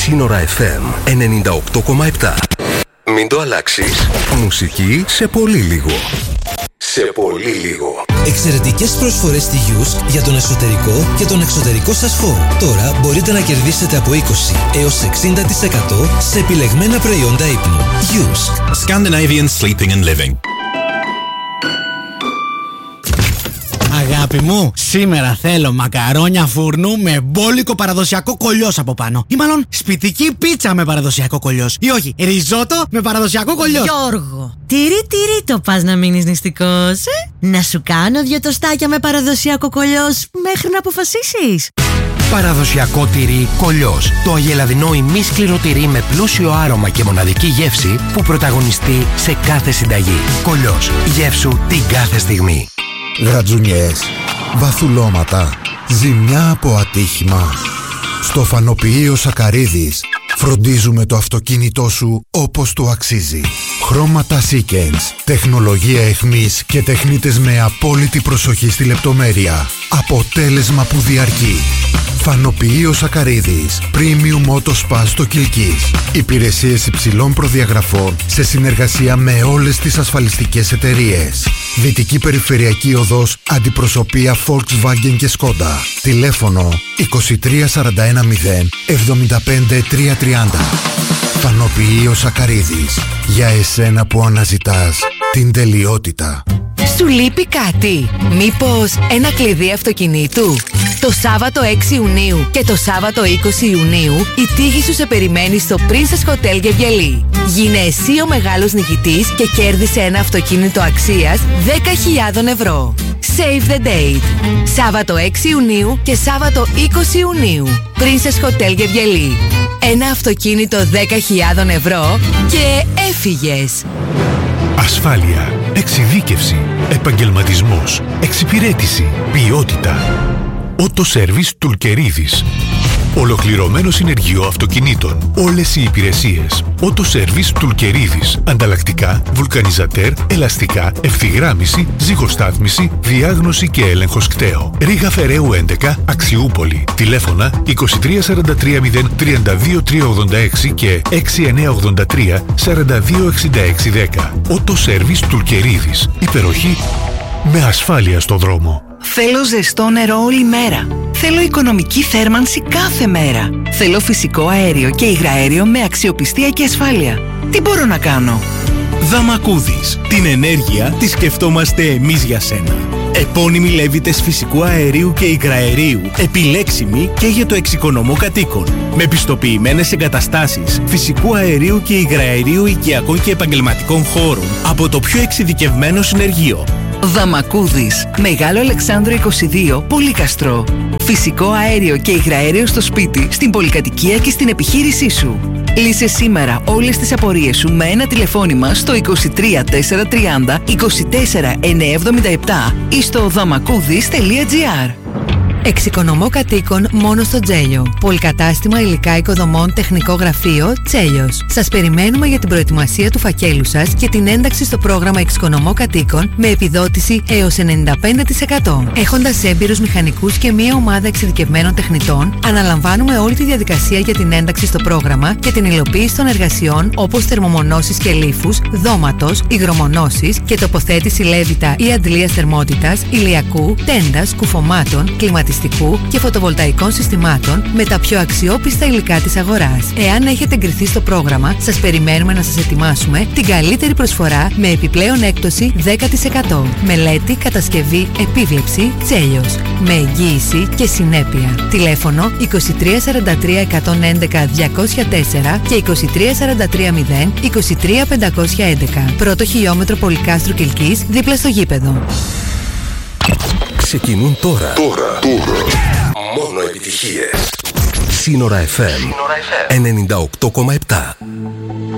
Σύνορα FM 98,7. Μην το αλλάξεις. Μουσική σε πολύ λίγο. Σε πολύ λίγο. Εξαιρετικές προσφορές στη Yusk για τον εσωτερικό και τον εξωτερικό σας χώρο. Τώρα μπορείτε να κερδίσετε από 20 έως 60% σε επιλεγμένα προϊόντα ύπνου. Yusk. Scandinavian Sleeping and Living. Αγάπη μου, σήμερα θέλω μακαρόνια φούρνου με μπόλικο παραδοσιακό κολλιός από πάνω. Ή μάλλον σπιτική πίτσα με παραδοσιακό κολλιός. Ή όχι, ριζότο με παραδοσιακό κολλιός. Γιώργο, τυρί το πας να μείνεις νηστικός, Να σου κάνω 2 τοστάκια με παραδοσιακό κολλιός μέχρι να αποφασίσεις. Παραδοσιακό τυρί κολλιός. Το αγελαδινό ημίσκληρο τυρί με πλούσιο άρωμα και μοναδική γεύση που πρωταγωνιστεί σε κάθε συνταγή. Κολλιός. Γεύσου την κάθε στιγμή. Γρατζουνιές, βαθουλώματα, ζημιά από ατύχημα. Στο φανοποιείο Σακαρίδης φροντίζουμε το αυτοκίνητό σου όπως του αξίζει. Χρώματα Seekens, τεχνολογία εχμής και τεχνίτες με απόλυτη προσοχή στη λεπτομέρεια. Αποτέλεσμα που διαρκεί. Φανοποιείο Σακαρίδης, Premium Auto Spa στο Κιλκής. Υπηρεσίες υψηλών προδιαγραφών σε συνεργασία με όλες τις ασφαλιστικές εταιρείες. Δυτική Περιφερειακή Οδός, αντιπροσωπεία Volkswagen και Skoda. Τηλέφωνο 23 41 0 75 330. Φανοποιείο Σακαρίδης, για εσένα που αναζητάς την τελειότητα. Σου λείπει κάτι? Μήπως ένα κλειδί αυτοκινήτου? Το Σάββατο 6 Ιουνίου και το Σάββατο 20 Ιουνίου η τύχη σου σε περιμένει στο Princess Hotel Γεβγελή. Γίνε εσύ ο μεγάλος νικητής και κέρδισε ένα αυτοκίνητο αξίας 10.000 ευρώ. Save the date. Σάββατο 6 Ιουνίου και Σάββατο 20 Ιουνίου. Princess Hotel Γεβγελή. Ένα αυτοκίνητο 10.000 ευρώ και έφυγες. Ασφάλεια, εξειδίκευση, επαγγελματισμός, εξυπηρέτηση, ποιότητα. Ότο Σέρβις Τουλκερίδης. Ολοκληρωμένο συνεργείο αυτοκινήτων. Όλες οι υπηρεσίες. Ότο Σέρβις Τουλκερίδης. Ανταλλακτικά, βουλκανιζατέρ, ελαστικά, ευθυγράμμιση, ζυγοστάθμιση, διάγνωση και έλεγχος κταίο. Ρήγα Φεραίου 11, Αξιούπολη. Τηλέφωνα 23 43 0 32 386 και 6983 42 66 10. Ότο Σέρβις Τουλκερίδης. Υπεροχή με ασφάλεια στο δρόμο. Θέλω ζεστό νερό όλη μέρα. Θέλω οικονομική θέρμανση κάθε μέρα. Θέλω φυσικό αέριο και υγραέριο με αξιοπιστία και ασφάλεια. Τι μπορώ να κάνω? Δαμακούδης. Την ενέργεια τη σκεφτόμαστε εμείς για σένα. Επώνυμοι λέβητες φυσικού αερίου και υγραερίου, επιλέξιμοι και για το εξοικονομό κατοίκων. Με πιστοποιημένες εγκαταστάσεις φυσικού αερίου και υγραερίου οικιακών και επαγγελματικών χώρων από το πιο εξειδικευμένο συνεργείο. Δαμακούδης. Μεγάλο Αλεξάνδρο 22, Πολύκαστρο. Φυσικό αέριο και υγραέριο στο σπίτι, στην πολυκατοικία και στην επιχείρησή σου. Λύσε σήμερα όλες τις απορίες σου με ένα τηλεφώνημα στο 23 430 24 977 ή στο δαμακούδης.gr. Εξοικονομώ κατοίκων μόνο στο Τζέλιο. Πολυκατάστημα υλικά οικοδομών τεχνικό γραφείο Τσέλιος. Σας περιμένουμε για την προετοιμασία του φακέλου σας και την ένταξη στο πρόγραμμα Εξοικονομώ κατοίκων με επιδότηση έως 95%. Έχοντας έμπειρους μηχανικούς και μία ομάδα εξειδικευμένων τεχνητών, αναλαμβάνουμε όλη τη διαδικασία για την ένταξη στο πρόγραμμα και την υλοποίηση των εργασιών όπως θερμομονώσεις και λίφους, δώματος, υγρομονώσεις και τοποθέτηση λέβητα ή αντλίας θερμότητας, ηλιακού, τέντας, κουφωμάτων, κλιματιστικού και φωτοβολταϊκών συστημάτων με τα πιο αξιόπιστα υλικά της αγοράς. Εάν έχετε εγκριθεί στο πρόγραμμα, σας περιμένουμε να σας ετοιμάσουμε την καλύτερη προσφορά με επιπλέον έκπτωση 10%. Μελέτη, κατασκευή, επίβλεψη, Τσέλιος. Με εγγύηση και συνέπεια. Τηλέφωνο 23 43 111 204 και 23 43 0 23 511. Πρώτο χιλιόμετρο Πολυκάστρου Κιλκής, δίπλα στο γήπεδο. Ξεκινούν τώρα. Μόνο επιτυχίες. Σύνορα FM 98,7.